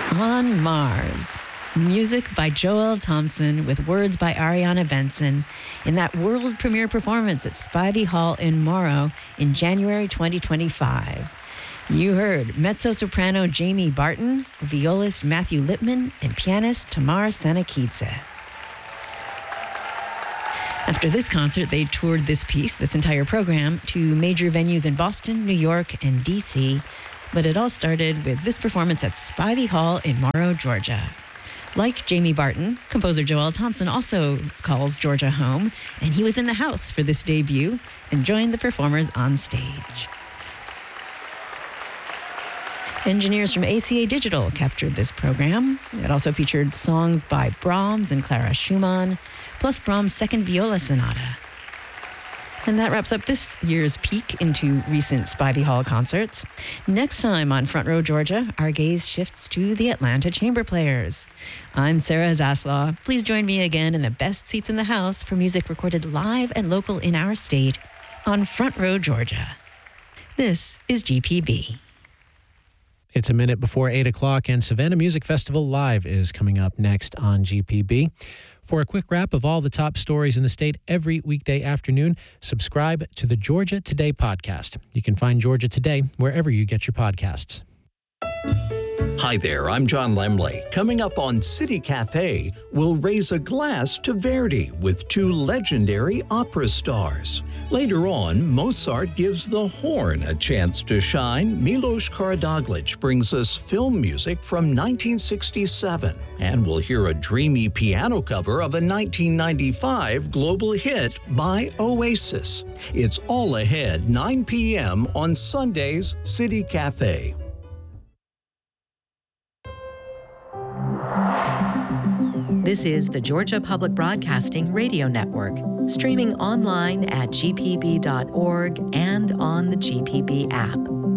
On Mars, music by Joel Thompson with words by Ariana Benson in that world premiere performance at Spivey Hall in Morrow in January 2025. You heard mezzo-soprano Jamie Barton, violist Matthew Lipman, and pianist Tamar Sanakidze. After this concert, they toured this entire program, to major venues in Boston, New York, and D.C., but it all started with this performance at Spivey Hall in Morrow, Georgia. Like Jamie Barton, composer Joel Thompson also calls Georgia home, and he was in the house for this debut and joined the performers on stage. Engineers from ACA Digital captured this program. It also featured songs by Brahms and Clara Schumann, plus Brahms' Second Viola Sonata. And that wraps up this year's peek into recent Spivey Hall concerts. Next time on Front Row Georgia, our gaze shifts to the Atlanta Chamber Players. I'm Sarah Zaslaw. Please join me again in the best seats in the house for music recorded live and local in our state on Front Row Georgia. This is GPB. It's a minute before 8 o'clock, and Savannah Music Festival Live is coming up next on GPB. For a quick wrap of all the top stories in the state every weekday afternoon, subscribe to the Georgia Today podcast. You can find Georgia Today wherever you get your podcasts. Hi there, I'm John Lemley. Coming up on City Cafe, we'll raise a glass to Verdi with two legendary opera stars. Later on, Mozart gives the horn a chance to shine. Milos Karadzic brings us film music from 1967. And we'll hear a dreamy piano cover of a 1995 global hit by Oasis. It's all ahead, 9 p.m. on Sunday's City Cafe. This is the Georgia Public Broadcasting Radio Network, streaming online at gpb.org and on the GPB app.